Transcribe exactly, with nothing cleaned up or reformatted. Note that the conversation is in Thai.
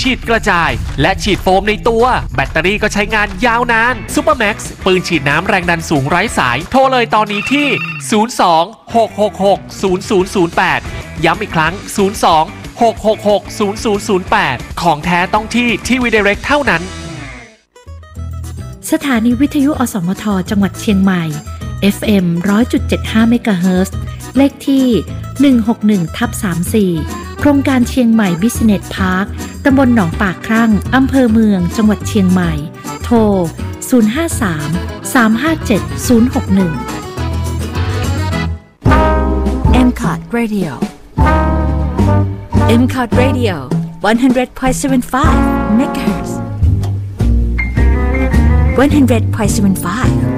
ฉีดกระจายและฉีดโฟมในตัวแบตเตอรี่ก็ใช้งานยาวนาน Supermax ปืนฉีดน้ำแรงดันสูงไร้สายโทรเลยตอนนี้ที่ศูนย์ สอง หก หก หก ศูนย์ ศูนย์ ศูนย์ แปดย้ำอีกครั้งศูนย์ สอง หก หก หก ศูนย์ ศูนย์ ศูนย์ แปดของแท้ต้องที่ทีวี Direct เท่านั้นสถานีวิทยุอสมทจังหวัดเชียงใหม่ เอฟ เอ็ม หนึ่งร้อยจุดเจ็ดห้า เมกะเฮิรตซ์เลขที่ หนึ่งหกหนึ่งทับสามสี่ โครงการเชียงใหม่ Business Park ตำบลหนองปากครั่งอำเภอเมืองจังหวัดเชียงใหม่โทร ศูนย์ ห้า สาม สาม ห้า เจ็ด ศูนย์ หก หนึ่งเอ็ม ซี โอ ที Radio เอ็ม ซี โอ ที Radio one hundred point seven five เมกะเฮิรตซ์one hundred point seven five